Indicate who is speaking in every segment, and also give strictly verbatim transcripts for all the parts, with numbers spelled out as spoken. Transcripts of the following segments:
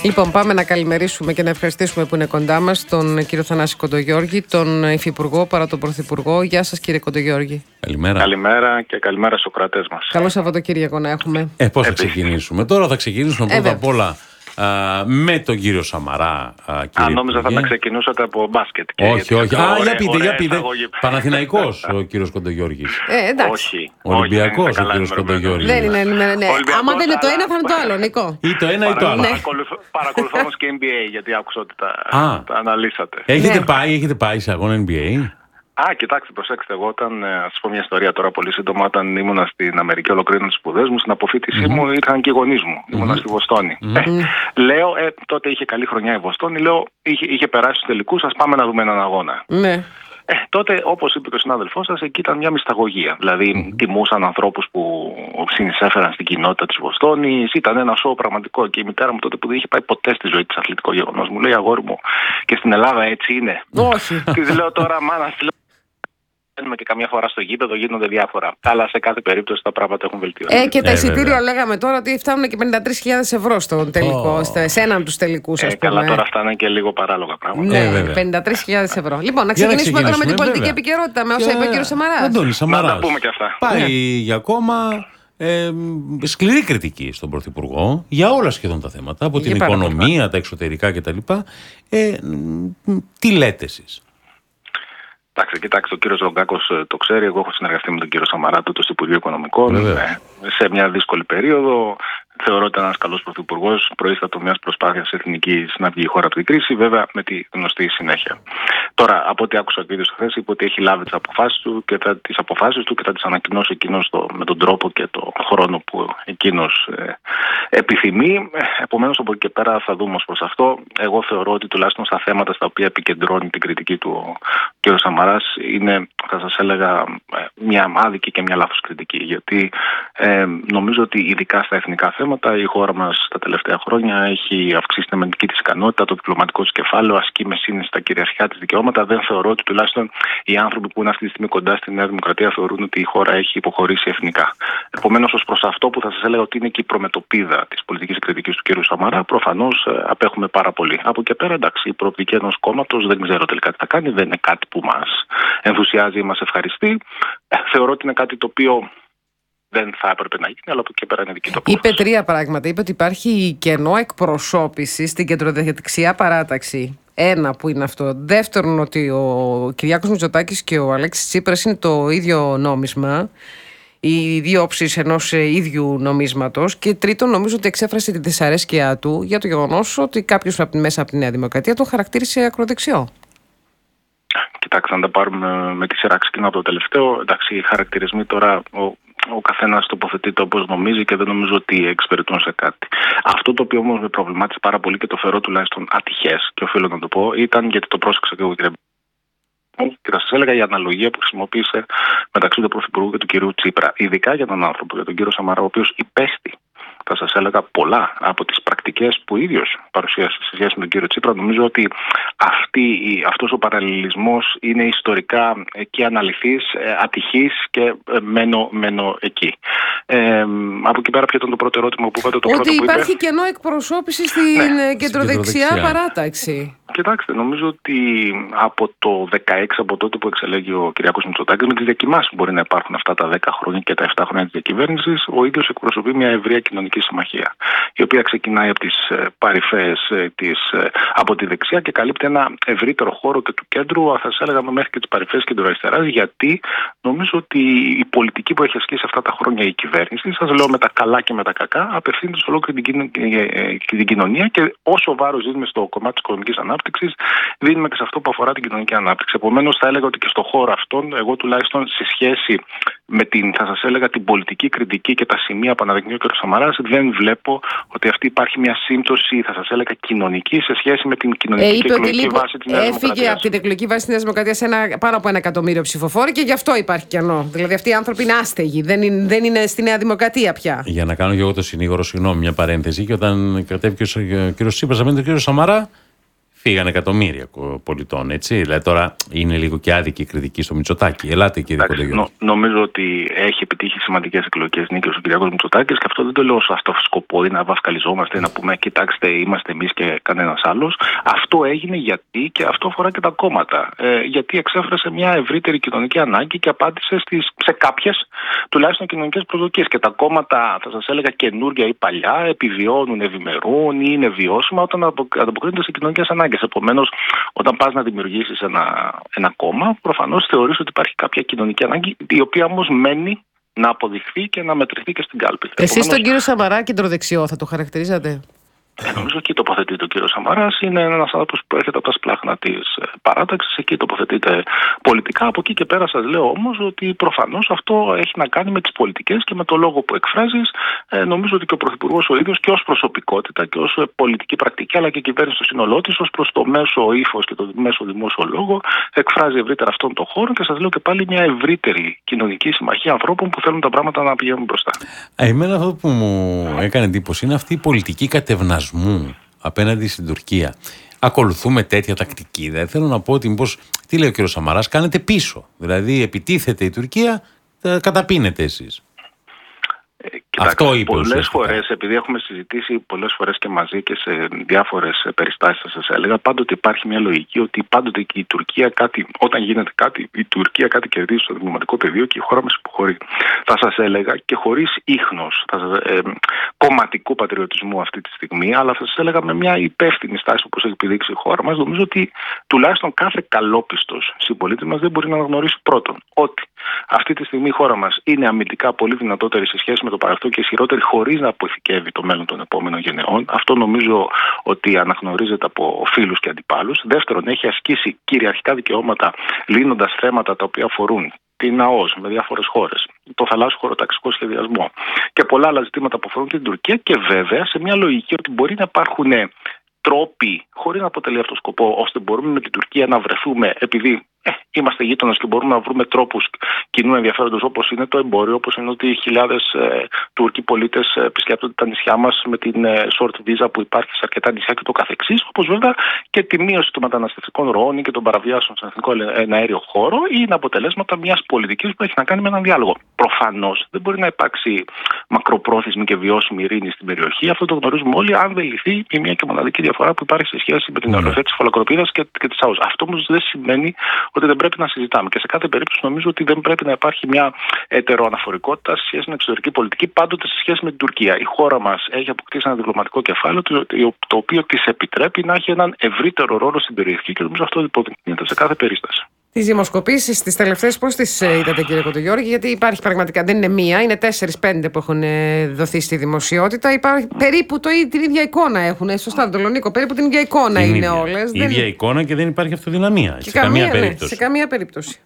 Speaker 1: Λοιπόν, πάμε να καλημερίσουμε και να ευχαριστήσουμε που είναι κοντά μας τον κύριο Θανάση Κοντογιώργη, τον Υφυπουργό παρά τον Πρωθυπουργό. Γεια σας, κύριε Κοντογιώργη.
Speaker 2: Καλημέρα.
Speaker 3: Καλημέρα και καλημέρα στους κρατές μας.
Speaker 1: Καλό Σαββατοκύριακο να έχουμε.
Speaker 2: Ε, πώς θα ξεκινήσουμε. Τώρα θα ξεκινήσουμε πρώτα απ' όλα α, με τον κύριο Σαμαρά. Α,
Speaker 3: Αν νόμιζα θα τα ξεκινούσατε από μπάσκετ.
Speaker 2: Και όχι, όχι. Α, για πείτε, για πείτε. Παναθηναϊκός ο κύριος Κοντογιώργης.
Speaker 1: Ε, εντάξει.
Speaker 3: Όχι.
Speaker 2: Ολυμπιακός ο κύριος Κοντογιώργης.
Speaker 1: Δεν είναι, ναι. Άμα δεν είναι το ένα, θα είναι το άλλο, Νικό.
Speaker 2: Ή το ένα ή το άλλο.
Speaker 3: Παρακολουθώ όμως και N B A, γιατί άκουσα ότι τα αναλύσατε.
Speaker 2: Έχετε πάει, έχετε πάει σε αγώνα N B A?
Speaker 3: Α, κοιτάξτε, προσέξτε. Εγώ όταν, α σας πω μια ιστορία τώρα πολύ σύντομα, όταν ήμουνα στην Αμερική, ολοκλήρωνα τις σπουδές μου, στην αποφύτισή mm-hmm. μου ήρθαν και οι γονείς μου. Mm-hmm. Ήμουνα στη Βοστόνη. Mm-hmm. Ε, λέω, ε, τότε είχε καλή χρονιά η Βοστόνη, λέω, είχε, είχε περάσει στους τελικούς, ας πάμε να δούμε έναν αγώνα.
Speaker 1: Ναι.
Speaker 3: Ε, τότε, όπως είπε και ο συνάδελφός σας, εκεί ήταν μια μυσταγωγία. Δηλαδή, mm-hmm. τιμούσαν ανθρώπους που συνεισέφεραν στην κοινότητα της Βοστόνης. Ήταν ένα σοου πραγματικό. Και η μητέρα μου τότε που δεν είχε πάει ποτέ στη ζωή της αθλητικό γεγονός μου λέει, αγόρι μου, και στην Ελλάδα έτσι είναι.
Speaker 1: Όχι.
Speaker 3: Της λέω τώρα, μάνα, και καμιά φορά στο γήπεδο γίνονται διάφορα. Αλλά σε κάθε περίπτωση τα πράγματα έχουν βελτιωθεί.
Speaker 1: Ε, και τα
Speaker 2: ε,
Speaker 1: εισιτήρια
Speaker 2: βέβαια.
Speaker 1: λέγαμε τώρα ότι φτάνουν και πενήντα τρεις χιλιάδες ευρώ στον τελικό, oh. σε έναν από τους τελικούς, ας
Speaker 3: ε,
Speaker 1: πούμε.
Speaker 3: Καλά, τώρα αυτά είναι και λίγο παράλογα πράγματα.
Speaker 1: Ναι,
Speaker 2: ε,
Speaker 1: πενήντα τρεις χιλιάδες ευρώ. Λοιπόν, να ξεκινήσουμε, τώρα με την πολιτική
Speaker 2: βέβαια.
Speaker 1: επικαιρότητα, με όσα
Speaker 2: και...
Speaker 1: είπε ο κύριος Σαμαράς.
Speaker 2: Αντώνη Σαμαράς.
Speaker 3: Να τα πούμε και αυτά.
Speaker 2: Πάει
Speaker 1: ναι.
Speaker 2: για ακόμα ε, σκληρή κριτική στον Πρωθυπουργό για όλα σχεδόν τα θέματα, από
Speaker 1: για
Speaker 2: την
Speaker 1: πάρα
Speaker 2: οικονομία, πάρα. τα εξωτερικά κτλ. Ε, τι λέτε εσείς?
Speaker 3: Εντάξει, κοιτάξτε, ο κύριος Ρογκάκος το ξέρει. Εγώ έχω συνεργαστεί με τον κύριο Σαμαρά του στο Υπουργείο Οικονομικών ε, σε μια δύσκολη περίοδο. Θεωρώ ότι ήταν ένας καλός πρωθυπουργός, προείστατο μιας προσπάθειας εθνικής να βγει η χώρα από την κρίση, βέβαια με τη γνωστή συνέχεια. Τώρα, από ό,τι άκουσα ο κύριος χθες, είπε ότι έχει λάβει τις αποφάσεις του και θα τις, αποφάσεις του και θα τις ανακοινώσει εκείνος το, με τον τρόπο και τον χρόνο που εκείνος ε, επιθυμεί. Επομένως, από εκεί και πέρα θα δούμε ως προς αυτό. Εγώ θεωρώ ότι τουλάχιστον στα θέματα στα οποία επικεντρώνει την κριτική του ο κύριος Σαμαράς είναι, θα σας έλεγα, μια άδικη και μια λάθος κριτική. Γιατί ε, νομίζω ότι ειδικά στα εθνικά θέματα η χώρα μας τα τελευταία χρόνια έχει αυξήσει την αμυντική της ικανότητα, το διπλωματικό της κεφάλαιο, ασκεί με σύνεση στα κυριαρχικά της δικαιώματα. Δεν θεωρώ ότι τουλάχιστον οι άνθρωποι που είναι αυτή τη στιγμή κοντά στη Νέα Δημοκρατία θεωρούν ότι η χώρα έχει υποχωρήσει εθνικά. Επομένως, ως προς αυτό που θα σας έλεγα ότι είναι και η προμετωπίδα της πολιτικής κριτικής του κ. Σαμαρά, προφανώς ε, απέχουμε πάρα πολύ. Από εκεί πέρα, εντάξει, η προοπτική ενός κόμματος δεν ξέρω τελικά τι θα κάνει, δεν είναι κάτι που μας ενθουσιάζει ή μας ευχαριστεί. Ε, θεωρώ ότι είναι κάτι το οποίο δεν θα έπρεπε να γίνει, αλλά από εκεί και πέρα είναι δική του απόφαση.
Speaker 1: Είπε τρία πράγματα. Είπε ότι υπάρχει κενό εκπροσώπηση στην κεντροδεξιά παράταξη. Ένα που είναι αυτό. Δεύτερον, ότι ο Κυριάκος Μητσοτάκης και ο Αλέξης Τσίπρας είναι το ίδιο νόμισμα. Οι δύο όψεις ενός ίδιου νομίσματος. Και τρίτον, νομίζω ότι εξέφρασε τη δυσαρέσκειά του για το γεγονός ότι κάποιος μέσα από τη Νέα Δημοκρατία τον χαρακτήρισε ακροδεξιό.
Speaker 3: Κοιτάξτε, αν τα πάρουμε με τη σειρά, ξεκινώ από το τελευταίο. Εντάξει, οι χαρακτηρισμοί τώρα, ο, ο καθένας τοποθετείται όπως νομίζει και δεν νομίζω ότι εξυπηρετούν σε κάτι. Αυτό το οποίο όμως με προβλημάτισε πάρα πολύ και το φέρω τουλάχιστον ατυχές, και οφείλω να το πω, ήταν γιατί το πρόσεξα και εγώ, κύριε. Και θα σας έλεγα η αναλογία που χρησιμοποίησε μεταξύ του Πρωθυπουργού και του κυρίου Τσίπρα, ειδικά για τον άνθρωπο, για τον κύριο Σαμαρά, ο οποίος υπέστη, θα σας έλεγα, πολλά από τις πρακτικές που ίδιος παρουσίασε σε σχέση με τον κύριο Τσίπρα. Νομίζω ότι αυτή, αυτός ο παραλληλισμός είναι ιστορικά και αναλυθής, ατυχής και μένω, μένω εκεί. Ε, από εκεί πέρα, ποιο ήταν το πρώτο ερώτημα που είπατε? Το
Speaker 1: ότι
Speaker 3: πρώτο που
Speaker 1: υπάρχει
Speaker 3: είπε...
Speaker 1: κενό εκπροσώπηση στην ναι, κεντροδεξιά παράταξη.
Speaker 3: Κοιτάξτε, νομίζω ότι από το δεκαέξι, από τότε που εξελέγει ο Κυριάκος Μητσοτάκης, με τις διακοιμάσεις που μπορεί να υπάρχουν αυτά τα δέκα χρόνια και τα επτά χρόνια της διακυβέρνησης, ο ίδιος εκπροσωπεί μια ευρεία κοινωνική συμμαχία, η οποία ξεκινάει από τις παρυφές της, από τη δεξιά και καλύπτει ένα ευρύτερο χώρο και του κέντρου, θα σας έλεγα μέχρι και τις παρυφές κεντροαριστεράς, γιατί νομίζω ότι η πολιτική που έχει ασκήσει αυτά τα χρόνια η κυβέρνηση, σας λέω με τα καλά και με τα κακά, απευθύνεται σε ολόκληρη την κοινωνία και όσο βάρος δίνουμε στο κομμάτι της οικονομικής ανάπτυξης, δίνουμε και σε αυτό που αφορά την κοινωνική ανάπτυξη. Επομένως, θα έλεγα ότι και στο χώρο αυτόν, εγώ τουλάχιστον σε σχέση με την, θα σας έλεγα, την πολιτική κριτική και τα σημεία που αναδεικνύει ο κ. Σαμαράς, δεν βλέπω ότι αυτή υπάρχει μια σύμπτωση, θα σας έλεγα, κοινωνική σε σχέση με την κοινωνική
Speaker 1: ε,
Speaker 3: και εκλογική βάση της Νέας Δημοκρατίας.
Speaker 1: Έφυγε από την εκλογική βάση της Νέας Δημοκρατίας ένα, πάνω από ένα εκατομμύριο ψηφοφόροι και γι' αυτό υπάρχει κενό. Δηλαδή, αυτοί οι άνθρωποι είναι άστεγοι, δεν είναι, δεν είναι στη Νέα Δημοκρατία πια.
Speaker 2: Για να κάνω και εγώ το συνήγορο, συγγνώμη, μια παρένθεση, και όταν κατέβηκε ο κ. Τσίπρας απέναντι τον κ. Σαμαρά, Φύγανε εκατομμύρια πολιτών, έτσι. Δηλαδή τώρα είναι λίγο και άδικη η κριτική στο Μητσοτάκη. Ελάτε, κύριε Κοντογιώργη.
Speaker 3: Νο, νομίζω ότι έχει επιτύχει σημαντικές εκλογικές νίκες ο Κυριάκος Μητσοτάκης και αυτό δεν το λέω σε αυτό σκοπό ή να βαφκαλιζόμαστε, να πούμε κοιτάξτε, είμαστε εμείς και κανένας άλλος. Αυτό έγινε γιατί, και αυτό αφορά και τα κόμματα, ε, γιατί εξέφρασε μια ευρύτερη κοινωνική ανάγκη και απάντησε στις, σε κάποιες τουλάχιστον κοινωνικές προσδοκίες. Και τα κόμματα, θα σας έλεγα καινούργια ή παλιά, επιβιώνουν, ευημερούν ή είναι βιώσιμα όταν ανταποκρίνονται σε κοινωνικές ανάγκες. Επομένως, όταν πας να δημιουργήσεις ένα, ένα κόμμα, προφανώς θεωρείς ότι υπάρχει κάποια κοινωνική ανάγκη, η οποία όμως μένει να αποδειχθεί και να μετρηθεί και στην κάλπη.
Speaker 1: Εσείς
Speaker 3: Επομένως,
Speaker 1: τον κύριο Σαμαρά κεντροδεξιό θα το χαρακτηρίζατε?
Speaker 3: Ε, νομίζω εκεί τοποθετείται ο κύριος Σαμαράς. Είναι ένας άνθρωπος που έρχεται από τα σπλάχνα της παράταξης. Εκεί τοποθετείται πολιτικά. Από εκεί και πέρα σας λέω όμως ότι προφανώς αυτό έχει να κάνει με τις πολιτικές και με το λόγο που εκφράζεις. Ε, νομίζω ότι και ο Πρωθυπουργός ο ίδιος και ως προσωπικότητα και ως πολιτική πρακτική, αλλά και η κυβέρνηση στο σύνολό της, ως προς το μέσο ύφος και το μέσο δημόσιο λόγο, εκφράζει ευρύτερα αυτόν τον χώρο και σας λέω και πάλι μια ευρύτερη κοινωνική συμμαχία ανθρώπων που θέλουν τα πράγματα να πηγαίνουν μπροστά.
Speaker 2: Εμένα αυτό που μου έκανε εντύπωση είναι αυτή η πολιτική κατευνασμή απέναντι στην Τουρκία. Ακολουθούμε τέτοια τακτική? Δεν θέλω να πω ότι μήπως, τι λέει ο κύριος Σαμαράς, κάνετε πίσω. Δηλαδή επιτίθεται η Τουρκία, καταπίνετε εσείς.
Speaker 3: Ε, κοιτάξτε,
Speaker 2: αυτό είπε
Speaker 3: πολλές φορές, επειδή έχουμε συζητήσει πολλές φορές και μαζί και σε διάφορες περιστάσεις, θα σας έλεγα, πάντοτε υπάρχει μια λογική ότι πάντοτε και η Τουρκία κάτι, όταν γίνεται κάτι, η Τουρκία κάτι κερδίζει στο διπλωματικό πεδίο και η χώρα μας υποχωρεί. Θα σας έλεγα και χωρίς ίχνος θα σας, ε, κομματικού πατριωτισμού αυτή τη στιγμή, αλλά θα σας έλεγα με μια υπεύθυνη στάση όπως έχει επιδείξει η χώρα μας, νομίζω ότι τουλάχιστον κάθε καλόπιστος συμπολίτης μας δεν μπορεί να αναγνωρίσει πρώτον ότι αυτή τη στιγμή η χώρα μας είναι αμυντικά πολύ δυνατότερη σε σχέση με το παρελθόν και ισχυρότερη χωρίς να αποθηκεύει το μέλλον των επόμενων γενεών. Αυτό νομίζω ότι αναγνωρίζεται από φίλους και αντιπάλους. Δεύτερον, έχει ασκήσει κυριαρχικά δικαιώματα λύνοντας θέματα τα οποία αφορούν την ΑΟΣ με διάφορες χώρες, το θαλάσσιο χωροταξικό σχεδιασμό και πολλά άλλα ζητήματα που αφορούν την Τουρκία και βέβαια σε μια λογική ότι μπορεί να υπάρχουν τρόποι, χωρίς να αποτελεί αυτό σκοπό, ώστε μπορούμε με την Τουρκία να βρεθούμε, επειδή ε, είμαστε γείτονες και μπορούμε να βρούμε τρόπους κοινού ενδιαφέροντος, όπως είναι το εμπόριο, όπως είναι ότι χιλιάδες ε, Τούρκοι πολίτες επισκέπτονται τα νησιά μας με την ε, short visa που υπάρχει σε αρκετά νησιά και το καθεξής, όπως βέβαια και τη μείωση των μεταναστευτικών ροών και των παραβιάσεων στον εθνικό αέριο χώρο είναι αποτελέσματα μιας πολιτικής που έχει να κάνει με έναν διάλογο. Προφανώς δεν μπορεί να υπάρξει μακροπρόθεσμη και βιώσιμη ειρήνη στην περιοχή. Αυτό το γνωρίζουμε όλοι, αν δεν λυθεί η μία και μοναδική διαφορά που υπάρχει σε σχέση με την οριοθέτηση της Φαλακροπίδας και, και της ΑΟΣ. Αυτό όμως δεν σημαίνει ότι δεν πρέπει να συζητάμε. Και σε κάθε περίπτωση νομίζω ότι δεν πρέπει να υπάρχει μια ετεροαναφορικότητα σε σχέση με την εξωτερική πολιτική, πάντοτε σε σχέση με την Τουρκία. Η χώρα μας έχει αποκτήσει ένα διπλωματικό κεφάλαιο, το οποίο της επιτρέπει να έχει έναν ευρύτερο ρόλο στην περιοχή και νομίζω αυτό υποδεικνύεται σε κάθε περίσταση.
Speaker 1: Τις δημοσκοπήσεις, τις τελευταίες, πώς τις είδατε, κύριε Κοντογιώργη? Γιατί υπάρχει πραγματικά, δεν είναι μία, είναι τέσσερις πέντε που έχουν δοθεί στη δημοσιότητα. Υπάρχει περίπου το, την ίδια εικόνα έχουν. Σωστά, τον Λονίκο, περίπου την ίδια εικόνα την είναι όλες.
Speaker 2: Η ίδια δεν... εικόνα και δεν υπάρχει αυτοδυναμία. Σε καμία, καμία περίπτωση. Ναι,
Speaker 1: σε καμία περίπτωση.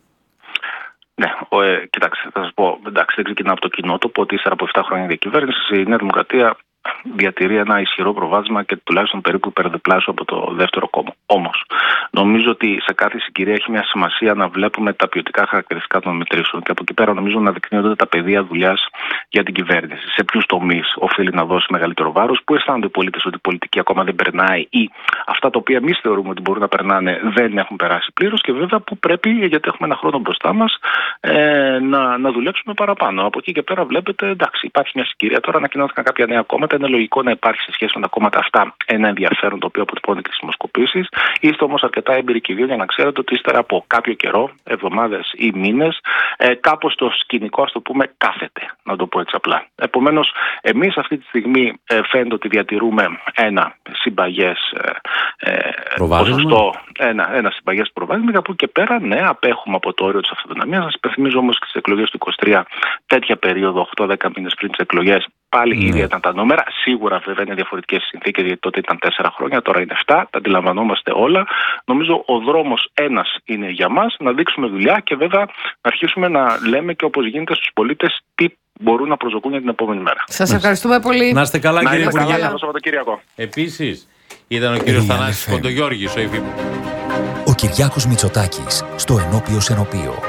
Speaker 3: Ναι, ο, ε, κοιτάξτε, θα σας πω, εντάξει, δεν ξεκινάω από το κοινότοπο ότι ύστερα από επτά χρόνια διακυβέρνηση η Νέα Δημοκρατία διατηρεί ένα ισχυρό προβάδισμα και τουλάχιστον περίπου υπερδιπλάσιο από το δεύτερο κόμμα. Όμως, νομίζω ότι σε κάθε συγκυρία έχει μια σημασία να βλέπουμε τα ποιοτικά χαρακτηριστικά των μετρήσεων και από εκεί πέρα νομίζω να δεικνύονται τα πεδία δουλειάς για την κυβέρνηση. Σε ποιους τομείς οφείλει να δώσει μεγαλύτερο βάρος, πού αισθάνονται οι πολίτες ότι η πολιτική ακόμα δεν περνάει ή αυτά τα οποία εμείς θεωρούμε ότι μπορούν να περνάνε δεν έχουν περάσει πλήρως και βέβαια που πρέπει, γιατί έχουμε ένα χρόνο μπροστά μας, ε, να, να δουλέψουμε παραπάνω. Από εκεί και πέρα βλέπετε, εντάξει, υπάρχει μια συγκυρία. Τώρα ανακοινώθηκαν κάποια νέα κόμματα. Είναι λογικό να υπάρχει σε σχέση με τα κόμματα αυτά ένα ενδιαφέρον το οποίο αποτυπώνει και στις δημοσκοπήσεις. Είστε όμως αρκετά έμπειροι και οι δύο για να ξέρετε ότι ύστερα από κάποιο καιρό, εβδομάδες ή μήνες, ε, κάπως το σκηνικό, ας το πούμε, κάθεται, να το πω έτσι απλά. Επομένως, εμείς αυτή τη στιγμή ε, φαίνεται ότι διατηρούμε ένα συμπαγές ε, ε, ποσοστό, ένα, ένα συμπαγές προβάδισμα και από εκεί και πέρα, ναι, απέχουμε από το όριο της αυτοδυναμίας. Σας υπενθυμίζω όμως και στις εκλογές του είκοσι τρία, τέτοια περίοδο, οκτώ δέκα μήνες πριν τις εκλογές, πάλι ναι. ίδια ήταν τα νούμερα. Σίγουρα βέβαια είναι διαφορετικές συνθήκες, γιατί τότε ήταν τέσσερα χρόνια, τώρα είναι επτά. Τα αντιλαμβανόμαστε όλα. Νομίζω ο δρόμος ένας είναι για μας, να δείξουμε δουλειά και βέβαια να αρχίσουμε να λέμε και όπως γίνεται στους πολίτες τι μπορούν να προσδοκούν για την επόμενη μέρα.
Speaker 1: Σας ευχαριστούμε πολύ.
Speaker 2: Να είστε καλά,
Speaker 3: να
Speaker 2: κύριε
Speaker 3: Υπουργέ.
Speaker 2: Υπουργέ.
Speaker 3: Καλό Σαββατοκύριακο.
Speaker 2: Επίσης, ήταν ο κύριος Θανάσης Κοντογιώργης, ο υφυπουργός.
Speaker 4: Ο Κυριάκος Μητσοτάκης στο Ενώπιος Ενωπείο.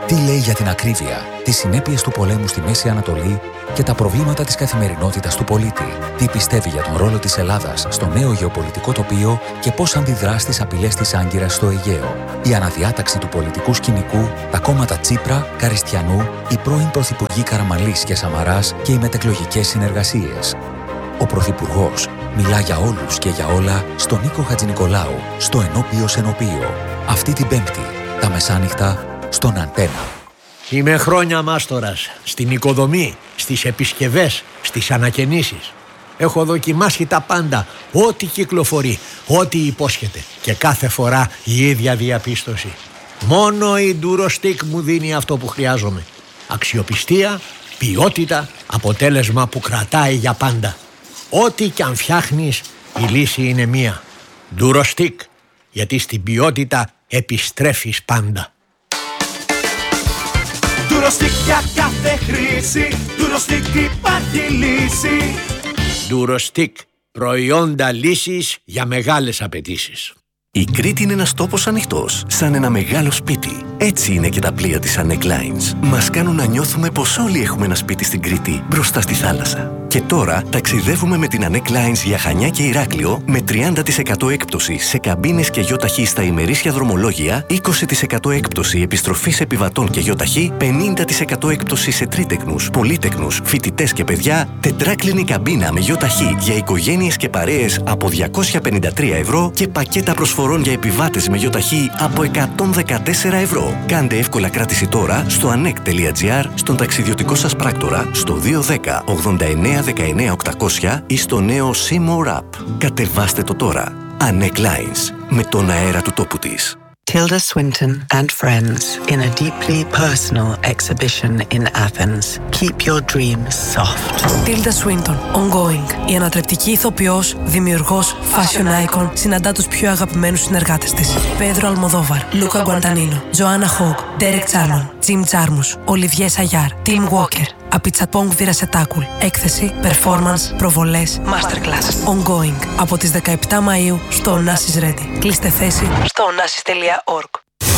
Speaker 4: Τι λέει για την ακρίβεια, τις συνέπειες του πολέμου στη Μέση Ανατολή και τα προβλήματα της καθημερινότητας του πολίτη. Τι πιστεύει για τον ρόλο της Ελλάδας στο νέο γεωπολιτικό τοπίο και πώς αντιδρά στις απειλές της Άγκυρας στο Αιγαίο. Η αναδιάταξη του πολιτικού σκηνικού, τα κόμματα Τσίπρα, Καριστιανού, οι πρώην πρωθυπουργοί Καραμανλής και Σαμαράς και οι μετεκλογικές συνεργασίες. Ο Πρωθυπουργός μιλά για όλους και για όλα στον Νίκο Χατζηνικολάου, στο Ενώπιος Ενωπείο. Αυτή την Πέμπτη, τα μεσάνυχτα, στον Αντένα.
Speaker 5: Είμαι χρόνια μάστορας στην οικοδομή, στις επισκευές, στις ανακαινήσεις. Έχω δοκιμάσει τα πάντα, ό,τι κυκλοφορεί, ό,τι υπόσχεται. Και κάθε φορά η ίδια διαπίστωση. Μόνο η Durostix μου δίνει αυτό που χρειάζομαι. Αξιοπιστία, ποιότητα, αποτέλεσμα που κρατάει για πάντα. Ό,τι κι αν φτιάχνεις, η λύση είναι μία. Durostix, γιατί στην ποιότητα επιστρέφεις πάντα.
Speaker 6: Durostix για κάθε χρήση, Durostix υπάρχει λύση.
Speaker 5: Durostix, προϊόντα λύσης για μεγάλες απαιτήσεις.
Speaker 7: Η Κρήτη είναι ένας τόπος ανοιχτός, σαν ένα μεγάλο σπίτι. Έτσι είναι και τα πλοία της Anek Lines. Μας κάνουν να νιώθουμε πως όλοι έχουμε ένα σπίτι στην Κρήτη, μπροστά στη θάλασσα. Και τώρα ταξιδεύουμε με την Anek Lines για Χανιά και Ηράκλειο με τριάντα τοις εκατό έκπτωση σε καμπίνες και γιοταχή στα ημερήσια δρομολόγια, είκοσι τοις εκατό έκπτωση επιστροφής επιβατών και γιοταχή, πενήντα τοις εκατό έκπτωση σε τρίτεκνους, πολύτεκνους, φοιτητές και παιδιά, τετράκλινη καμπίνα με γιοταχή για οικογένειες και παρέες από διακόσια πενήντα τρία ευρώ και πακέτα προσφορών για επιβάτες με γιοταχή από εκατόν δεκατέσσερα ευρώ. Κάντε εύκολα κράτηση τώρα στο anek τελεία gr, στον ταξιδιωτικό σας πράκτορα, στο δύο ένα μηδέν ογδόντα εννέα δεκαεννέα οκτακόσια ή στο νέο C-More App. Κατεβάστε το τώρα. Anek Lines, με τον αέρα του τόπου της.
Speaker 8: Tilda Swinton and friends in a deeply personal exhibition in Athens. Keep your dreams soft.
Speaker 9: Tilda Swinton, ongoing. Η ανατρεπτική ηθοποιός, δημιουργός, fashion icon, συναντά τους πιο αγαπημένους συνεργάτες της. Πέδρο Αλμοδόβαρ, Λούκα Γκουαντανίνο, Τζοάννα Χόγκ, Ντέρεκ Τσάρλον, Τζιμ Τζάρμους, Ολιβιέ Σαγιάρ, Τιμ Walker. Απιτσατπόγκ Βιρασετάκουλ. Έκθεση, performance, προβολές, masterclass. Ongoing. Από τις δεκαεπτά Μαΐου στο Onassis Ready. Κλείστε θέση στο onassis τελεία org.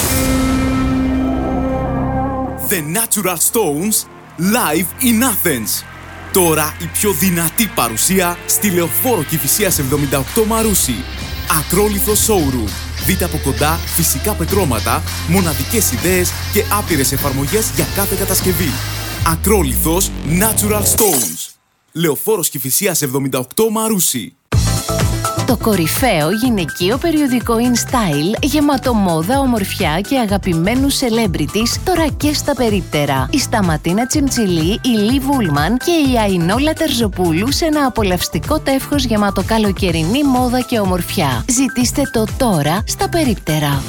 Speaker 6: The Natural Stones live in Athens. Τώρα η πιο δυνατή παρουσία στη Λεωφόρο Κηφισίας εβδομήντα οκτώ Μαρούσι. Ακρόλιθο showroom. Δείτε από κοντά φυσικά πετρώματα, μοναδικές ιδέες και άπειρες εφαρμογές για κάθε κατασκευή. Ακρόλιθος Natural Stones. Λεωφόρος Κηφισίας εβδομήντα οκτώ Μαρούσι.
Speaker 10: Το κορυφαίο γυναικείο περιοδικό InStyle, γεμάτο μόδα, ομορφιά και αγαπημένους celebrities, τώρα και στα περίπτερα. Η Σταματίνα Τσιμτσιλή, η Λι Βούλμαν και η Αϊνόλα Τερζοπούλου σε ένα απολαυστικό τεύχος γεμάτο καλοκαιρινή μόδα και ομορφιά. Ζητήστε το τώρα στα περίπτερα.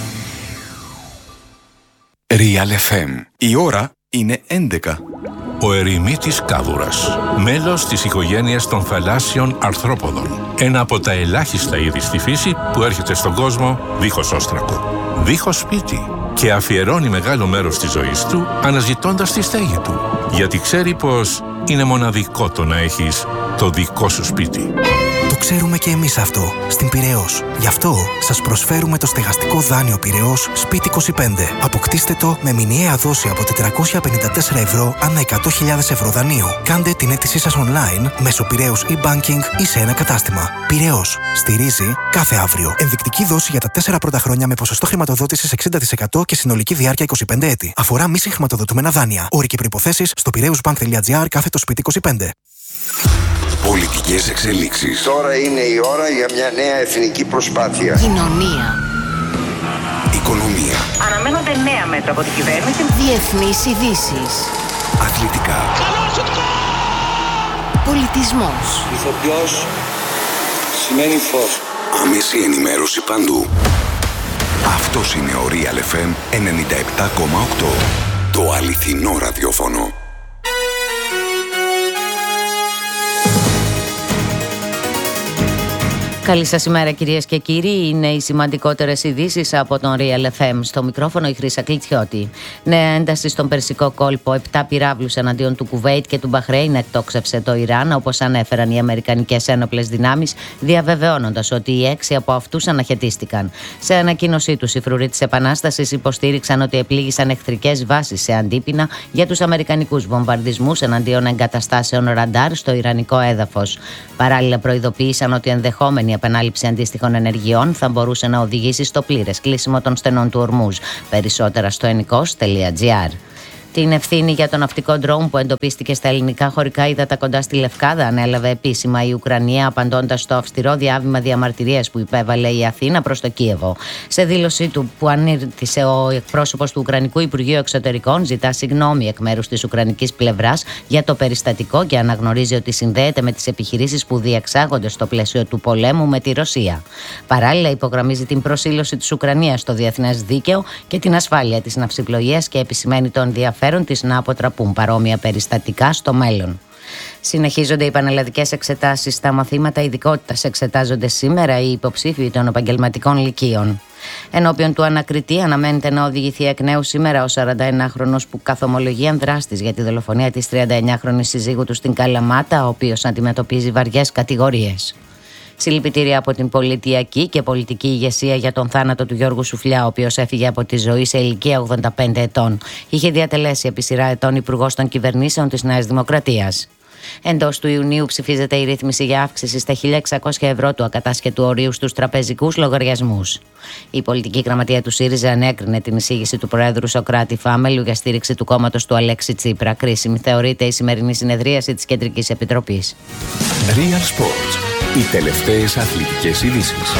Speaker 11: Real εφ εμ. Η ώρα είναι έντεκα.
Speaker 12: Ο ερημίτης κάβουρας, μέλος της οικογένειας των θαλάσσιων αρθρόποδων. Ένα από τα ελάχιστα είδη στη φύση που έρχεται στον κόσμο δίχως όστρακο, δίχως σπίτι και αφιερώνει μεγάλο μέρος της ζωής του αναζητώντας τη στέγη του. Γιατί ξέρει πως είναι μοναδικό το να έχεις το δικό σου σπίτι.
Speaker 13: Το ξέρουμε και εμείς αυτό, στην Πειραιώς. Γι' αυτό σας προσφέρουμε το στεγαστικό δάνειο Πειραιώς Σπίτι είκοσι πέντε. Αποκτήστε το με μηνιαία δόση από τετρακόσια πενήντα τέσσερα ευρώ ανά εκατό χιλιάδες ευρώ δανείου. Κάντε την αίτησή σας online μέσω Πειραιώς e-banking ή σε ένα κατάστημα. Πειραιώς. Στηρίζει κάθε αύριο. Ενδεικτική δόση για τα τέσσερα πρώτα χρόνια με ποσοστό χρηματοδότησης εξήντα τοις εκατό και συνολική διάρκεια είκοσι πέντε έτη. Αφορά μη συγχρηματοδοτούμενα δάνεια. Όροι και προϋποθέσεις στο πειραιώσbank.gr κάθετο σπίτι είκοσι πέντε.
Speaker 11: Πολιτικές εξελίξεις.
Speaker 14: Τώρα είναι η ώρα για μια νέα εθνική προσπάθεια.
Speaker 10: Κοινωνία.
Speaker 11: Οικονομία.
Speaker 15: Αναμένονται νέα μέτρα από την κυβέρνηση.
Speaker 10: Διεθνείς ειδήσεις.
Speaker 11: Αθλητικά.
Speaker 10: Πολιτισμός.
Speaker 14: Ηθοποιός σημαίνει φως.
Speaker 11: Άμεση ενημέρωση παντού. Αυτός είναι ο Real εφ εμ ενενήντα επτά κόμμα οκτώ. Το αληθινό ραδιόφωνο.
Speaker 16: Καλή σας ημέρα κυρίες και κύριοι. Είναι οι σημαντικότερες ειδήσεις από τον Real εφ εμ. Στο μικρόφωνο η Χρύσα Κλιτσιώτη. Νέα ένταση στον Περσικό κόλπο. Επτά πυράβλους εναντίον του Κουβέιτ και του Μπαχρέιν εκτόξευσε το Ιράν, όπως ανέφεραν οι αμερικανικές ένοπλες δυνάμεις, διαβεβαιώνοντας ότι οι έξι από αυτούς αναχαιτίστηκαν. Σε ανακοίνωσή τους, οι φρουροί της Επανάστασης υποστήριξαν ότι επλήγησαν εχθρικές βάσεις σε αντίπεινα για τους αμερικανικούς βομβαρδισμούς εναντίον εγκαταστάσεων ραντάρ στο ιρανικό έδαφος. Παράλληλα, προειδοποίησαν ότι ενδεχόμενη η επανάληψη αντίστοιχων ενεργειών θα μπορούσε να οδηγήσει στο πλήρες κλείσιμο των στενών του Ορμούζ. Περισσότερα στο ενικός τελεία τζι άρ. Την ευθύνη για το ναυτικό ντρόουν που εντοπίστηκε στα ελληνικά χωρικά ύδατα κοντά στη Λευκάδα ανέλαβε επίσημα η Ουκρανία, απαντώντας στο αυστηρό διάβημα διαμαρτυρίας που υπέβαλε η Αθήνα προς το Κίεβο. Σε δήλωσή του που ανήρτησε ο εκπρόσωπος του Ουκρανικού Υπουργείου Εξωτερικών, ζητά συγγνώμη εκ μέρους της ουκρανικής πλευράς για το περιστατικό και αναγνωρίζει ότι συνδέεται με τις επιχειρήσεις που διεξάγονται στο πλαίσιο του πολέμου με τη Ρωσία. Παράλληλα, υπογραμμίζει την προσήλωση της Ουκρανίας στο διεθνές δίκαιο και την ασφάλεια της ναυσιπλοείας και επισημαίνει τον ενδιαφέρον της να αποτραπούν παρόμοια περιστατικά στο μέλλον. Συνεχίζονται οι πανελλαδικές εξετάσεις στα μαθήματα ειδικότητας. Εξετάζονται σήμερα οι υποψήφοι των επαγγελματικών λυκείων. Ενώπιον του ανακριτή αναμένεται να οδηγηθεί εκ νέου σήμερα ο σαρανταενάχρονος που καθομολογεί αν δράστης για τη δολοφονία της τριανταεννιάχρονης συζύγου του στην Καλαμάτα, ο οποίος αντιμετωπίζει βαριές κατηγορίες. Συλληπιτήρια από την πολιτιακή και πολιτική ηγεσία για τον θάνατο του Γιώργου Σουφλιά, ο οποίος έφυγε από τη ζωή σε ηλικία ογδόντα πέντε ετών. Είχε διατελέσει επί σειρά ετών υπουργός των κυβερνήσεων της Νέας Δημοκρατίας. Εντός του Ιουνίου ψηφίζεται η ρύθμιση για αύξηση στα χίλια εξακόσια ευρώ του ακατάσχετου ορίου στους τραπεζικούς λογαριασμούς. Η πολιτική γραμματεία του ΣΥΡΙΖΑ ανέκρινε την εισήγηση του Προέδρου Σωκράτη Φάμελου για στήριξη του κόμματος του Αλέξη Τσίπρα. Κρίσιμη θεωρείται η σημερινή συνεδρίαση της Κεντρικής Επιτροπής.
Speaker 11: Real Sports. Οι τελευταίες αθλητικές ειδήσεις.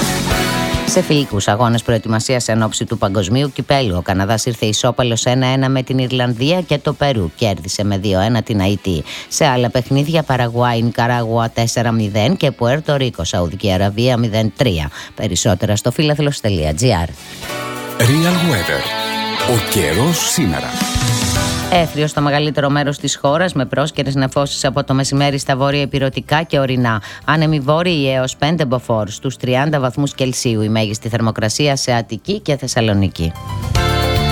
Speaker 16: Σε φιλικούς αγώνες προετοιμασίας εν ώψη του Παγκοσμίου Κυπέλλου, ο Καναδάς ήρθε ισόπαλος ένα ένα με την Ιρλανδία και το Περού κέρδισε με δύο ένα την Αϊτή. Σε άλλα παιχνίδια, Παραγουάη Νικαράγουα τέσσερα μηδέν και Πουέρτο Ρίκο Σαουδική Αραβία μηδέν τρία. Περισσότερα στο φίλαθλος τελεία τζι άρ.
Speaker 11: Real Weather. Ο καιρός σήμερα.
Speaker 16: Έθριο στο μεγαλύτερο μέρος της χώρας με πρόσκαιρες νεφώσεις από το μεσημέρι στα βόρεια ηπειρωτικά και ορεινά. Άνεμοι βόρειοι έως πέντε μποφόρ στους τριάντα βαθμούς Κελσίου. Η μέγιστη θερμοκρασία σε Αττική και Θεσσαλονίκη.